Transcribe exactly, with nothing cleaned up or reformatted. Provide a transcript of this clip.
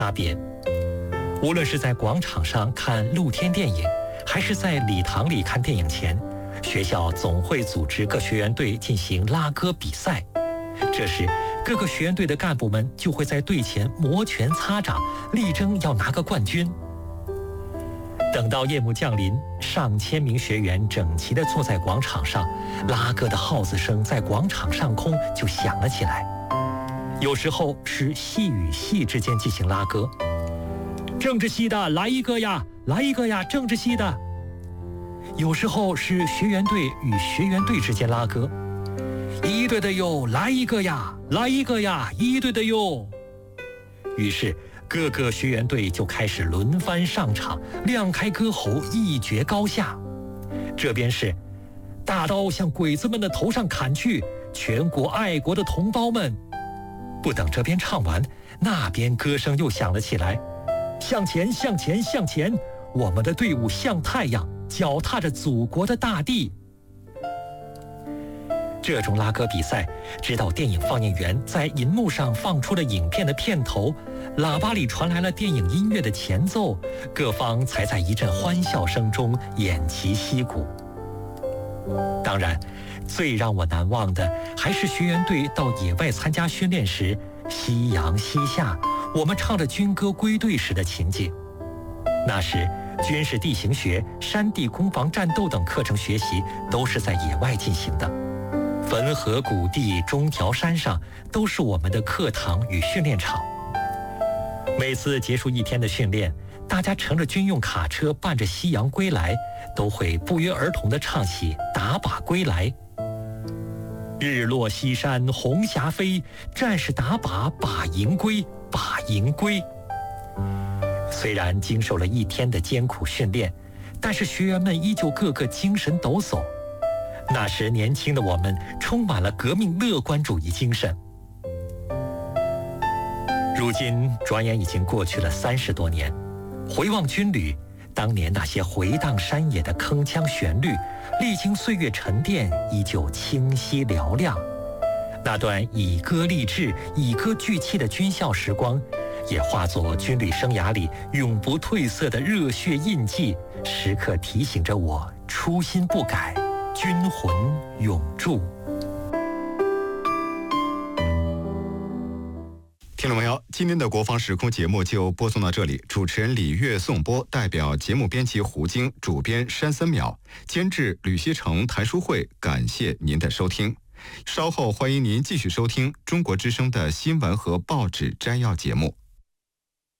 差别。无论是在广场上看露天电影，还是在礼堂里看电影前，学校总会组织各学员队进行拉歌比赛。这时，各个学员队的干部们就会在队前摩拳擦掌，力争要拿个冠军。等到夜幕降临，上千名学员整齐地坐在广场上，拉歌的号子声在广场上空就响了起来。有时候是系与系之间进行拉歌，政治系的来一个呀，来一个呀，政治系的。有时候是学员队与学员队之间拉歌，一队的哟，来一个呀，来一个呀，一队的哟。于是各个学员队就开始轮番上场，亮开歌喉，一决高下。这边是大刀向鬼子们的头上砍去，全国爱国的同胞们。不等这边唱完，那边歌声又响了起来，向前向前向前，我们的队伍像太阳，脚踏着祖国的大地。这种拉歌比赛，直到电影放映员在银幕上放出了影片的片头，喇叭里传来了电影音乐的前奏，各方才在一阵欢笑声中偃旗息鼓。当然，最让我难忘的还是学员队到野外参加训练时，夕阳西下，我们唱着军歌归队时的情景。那时，军事地形学、山地攻防战斗等课程学习都是在野外进行的。汾河谷地、中条山上都是我们的课堂与训练场。每次结束一天的训练，大家乘着军用卡车，伴着夕阳归来，都会不约而同地唱起《打靶归来》。日落西山红霞飞，战士打靶把营归，把营归。虽然经受了一天的艰苦训练，但是学员们依旧个个精神抖擞。那时年轻的我们充满了革命乐观主义精神。如今转眼已经过去了三十多年，回望军旅，当年那些回荡山野的铿锵旋律，历经岁月沉淀，依旧清晰嘹亮。那段以歌励志、以歌聚气的军校时光，也化作军旅生涯里永不褪色的热血印记，时刻提醒着我初心不改，军魂永驻。 听众朋友，今天的国防时空节目就播送到这里。主持人李月颂播，代表节目编辑胡晶，主编山森淼，监制吕锡成、谭淑慧，感谢您的收听。稍后欢迎您继续收听中国之声的新闻和报纸摘要节目。